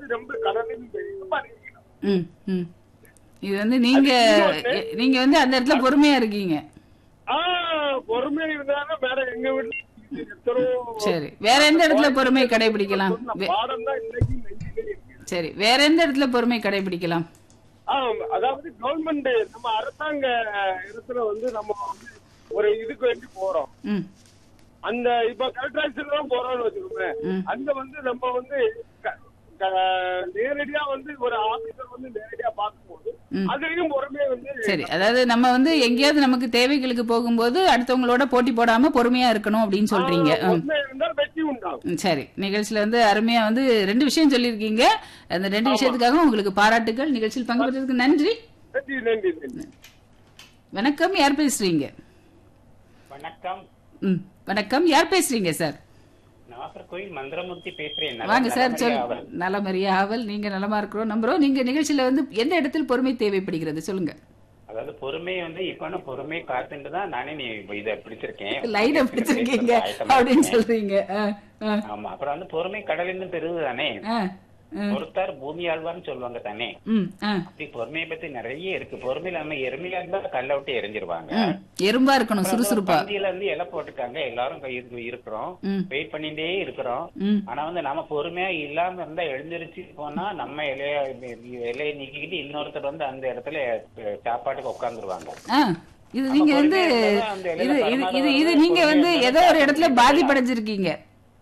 வந்து ரொம்ப கடலில் பண்ணிக்கலாம். இது வந்து நீங்க வந்து அந்த இடத்துல பொறுமையா இருக்கீங்க. பொறுமையா இருந்தாலும் வேற எங்க வீட்டுல சரி, வேற எந்த இடத்துல பொறுமை கடைபிடிக்கலாம்? பாடம் தான் இன்னைக்கு நெஞ்சிலே இருக்கு. சரி, வேற எந்த இடத்துல பொறுமை கடைபிடிக்கலாம்? அதாவது கவர்மெண்ட் நம்ம அரசாங்க இடத்துல வந்து நம்ம வந்து ஒரு இதுக்கு வேண்டி போறோம். அந்த இப்ப கலெக்டர் ஆஃபீஸ்ல தான் போறோம்னு வச்சுக்கோங்க. அங்க வந்து நம்ம வந்து நேரடியா வந்து ஒரு ஆபீசர் வந்து நேரடியா பார்க்கும்போது அதுலயும் பொறுமையா வந்து சரி, அதாவது நம்ம வந்து எங்கேயாவது நமக்கு தேவைகளுக்கு போகும்போது அடுத்தவங்களோட போட்டி போடாம பொறுமையா இருக்கணும் அப்படின்னு சொல்றீங்க. வெற்றி உண்டாகும். சரி, நிகழ்ச்சியில வந்து அருமையா வந்து 2 விஷயம் சொல்லியிருக்கீங்க. அந்த 2 விஷயத்துக்காக உங்களுக்கு பாராட்டுகள். நிகழ்ச்சியில் பங்கு பெற்றதுக்கு நன்றி. நன்றி. வணக்கம், யார் பேசுறீங்க? வணக்கம். வணக்கம், யார் பேசுறீங்க சார்? நாகர்கோயில் மந்திரமூர்த்தி பேசுறேன். வாங்க சார், சொல்லுங்க. நலமறியா ஆவல். நீங்க நலமா இருக்கிறோம் நம்புறோம். நீங்க நிகழ்ச்சியில வந்து எந்த இடத்தில் பொறுமை தேவைப்படுகிறது சொல்லுங்க. அதாவது பொறுமை வந்து இப்ப பொறுமை காத்துட்டு தான் நானே நீ இதை பிடிச்சிருக்கேன், லைனை பிடிச்சிருக்கீங்க அப்படின்னு சொல்றீங்க. ஆமா. அப்புறம் வந்து பொறுமை கடலின்னு பெருது தானே, பொறுத்தார் பூமி ஆழ்வார்னு சொல்லுவாங்க தானே. அப்படி பொறுமையை பத்தி நிறைய இருக்கு. பொறுமையில நம்ம எருமையா இருந்தா கல்ல விட்டு எரிஞ்சிருவாங்க. எறும்பா இருக்கணும், சுறுசுறுப்பா. பந்தியில இருந்து இலை போட்டுருக்காங்க, எல்லாரும் இருக்கிறோம், வெயிட் பண்ணிட்டே இருக்கிறோம். ஆனா வந்து நம்ம பொறுமையா இல்லாம இருந்தா எழுந்திருச்சு போனா நம்ம இலையை நீக்கிக்கிட்டு இன்னொருத்தர் வந்து அந்த இடத்துல சாப்பாட்டுக்கு உட்காந்துருவாங்க. இது நீங்க வந்து இது நீங்க வந்து ஏதோ ஒரு இடத்துல பாதிப்படைஞ்சிருக்கீங்க.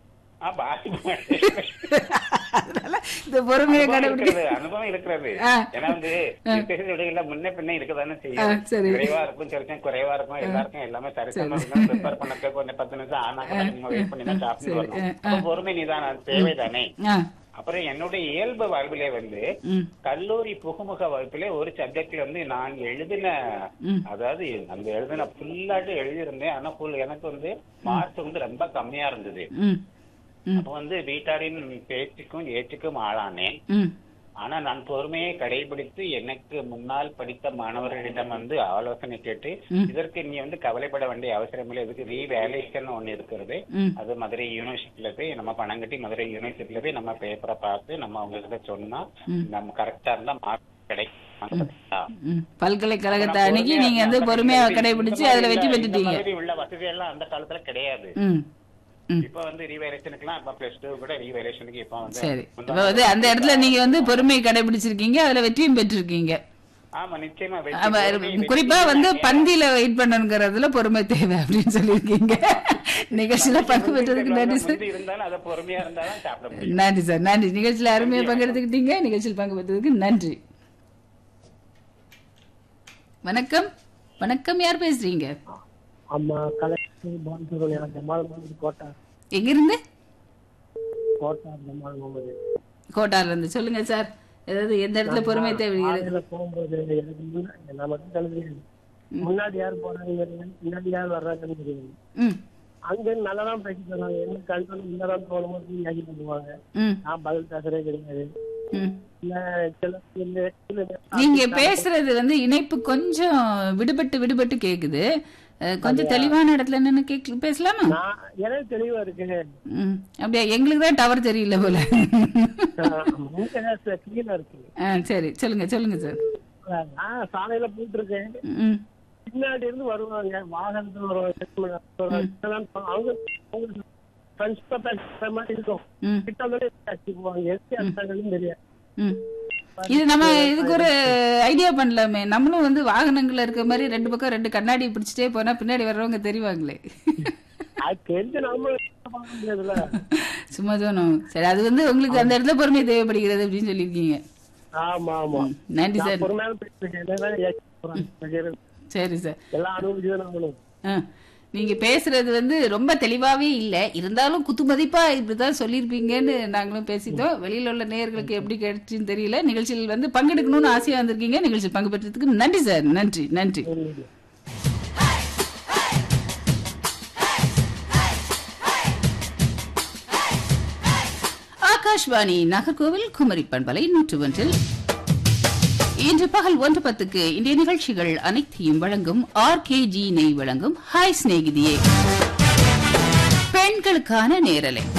இந்த பொறுமையை கடைபிடிக்கிறது அனுபவம் இருக்கிறது. ஏன்னா வந்து முன்ன பின்ன இருக்கதானே செய்யும். குறைவா இருக்கும், சில குறைவா இருக்கும், எல்லாருக்கும் எல்லாமே சரிசமமா ப்ரிப்பேர் பண்ண 10 நிமிஷம் ஆனா நீங்க வெயிட் பண்ணி தான் சாப்பிட்டு வரணும். பொறுமை நீதான் தேவைதானே. அப்புறம் என்னுடைய இயல்பு வாழ்விலே வந்து கல்லூரி புகுமுக வகுப்பிலே ஒரு சப்ஜெக்ட்ல வந்து நான் எழுதின, அதாவது அந்த எழுதின ஃபுல்லாட்டு எழுதியிருந்தேன். ஆனா எனக்கு வந்து மார்க் வந்து ரொம்ப கம்மியா இருந்தது. அப்ப வந்து வீட்டாரின் பேச்சுக்கும் ஏற்றுக்கும் ஆளானேன். ஆனா நான் பொறுமையை கடைபிடித்து எனக்கு முன்னால் படித்த மாணவர்களிடம் வந்து ஆலோசனை கேட்டு, இதற்கு நீ வந்து கவலைப்பட வேண்டிய அவசியம் இல்லை, இதுக்கு ரீவேலேஷன் ஒண்ணு இருக்கிறது, அது மதுரை யூனிவர்சிட்டியில போய் நம்ம பணம் கட்டி மதுரை யூனிவர்சிட்டியில போய் நம்ம பேப்பரை பார்த்து நம்ம அவங்க கிட்ட சொன்னா நம்ம கரெக்டா இருந்தா மார்க் கிடைக்கும். பல்கலைக்கழகத்தை அணுகி நீங்க வந்து பொறுமையா கடைபிடிச்சு அதுல வெற்றி பெற்றுட்டீங்க. உள்ள வசதி எல்லாம் அந்த காலத்துல கிடையாது. இப்ப வந்து ரீவேலேஷனுக்குலாம் இப்ப +2 கூட ரீவேலேஷனுக்கு இப்ப வந்து சரி, இப்ப வந்து அந்த இடத்துல நீங்க வந்து பொறுமையை கடைபிடிச்சிருக்கீங்க, அதுல வெற்றியும் பெற்றிருக்கீங்க. ஆமா, நிச்சயமா. குறிப்பா வந்து பந்தியில வெயிட் பண்ணணுங்கிறதுல பொறுமை தேவை அப்படின்னு சொல்லியிருக்கீங்க. நிகழ்ச்சியில பங்கு பெற்றதுக்கு நன்றி சார். நன்றி சார், நன்றி. நிகழ்ச்சியில அருமையா பங்கெடுத்துக்கிட்டீங்க. நிகழ்ச்சியில் பங்கு பெற்றதுக்கு நன்றி. வணக்கம். வணக்கம், யார் பேசுறீங்க? எங்க இருந்து? கோட்டார்ல இருந்து. சொல்லுங்க சார், ஏதாவது எந்த இடத்துல பொறுமை தேவைப்படுகிறது? முன்னாடி யார் போறாங்க, முன்னாடி யார் வர்றாங்கன்னு தெரியாது. அங்க நல்லதான் பேசிட்டு வராங்க, என்ன கல்வி இல்லதான் தோணும்போது யாகி பண்ணுவாங்க. நான் பதில் பேசுறதே கிடையாது. நீங்க பேசுறது வந்து இணைப்பு கொஞ்சம் விடுபட்டு கேக்குது. கொஞ்சம் தெளிவான இடத்துல நின்னு பேசலாமா? எனக்கு தெளிவா இருக்கு. அப்படியா? எங்களுக்கு தான் டவர் தெரியல போல. சரி, சொல்லுங்க சார். நான் சாலையில போயிட்டு இருக்கேன், பின்னாடி இருந்து வருவாங்க, வாகனத்துல வருவாங்க, அவங்க இருக்கும் கிட்ட தெரியாது. இது நம்ம இதுக்கு ஒரு ஐடியா பண்ணலாமே, நம்மளும் வந்து வாகனங்கள்ல இருக்க மாதிரி 2 பக்கம் 2 கண்ணாடி பிடிச்சிட்டே போனா பின்னாடி வர்றவங்க தெரிவாங்களே. சும்மா தோணும். சரி, அது வந்து உங்களுக்கு அந்த இடத்துல பொறுமை தேவைப்படுகிறது அப்படின்னு சொல்லியிருக்கீங்க. நன்றி சார். சரி சார், எல்லாம் அனுபவிச்சுதான். நீங்க பேசுறது வந்து ரொம்ப தெளிவாவே இல்ல, இருந்தாலும் குத்துமதிப்பா இப்படிதான் சொல்லிருப்பீங்கன்னு நாங்களும் பேசிட்டோம். வெளியில உள்ள நேயர்களுக்கு எப்படி கிடைச்சுன்னு தெரியல. நிகழ்ச்சியில் வந்து பங்கெடுக்கணும்னு ஆசையா வந்திருக்கீங்க. நிகழ்ச்சியில் பங்கு பெற்றதுக்கு நன்றி சார். நன்றி. ஆகாஷ்வாணி நாகர்கோவில் குமரி பண்பலை 101 இன்று பகல் 1:10 இந்திய நிகழ்ச்சிகள் அனைத்தையும் வழங்கும் RKG நெய் வழங்கும் ஹாய் சிநேகிதியே பெண்களுக்கான நேரலை.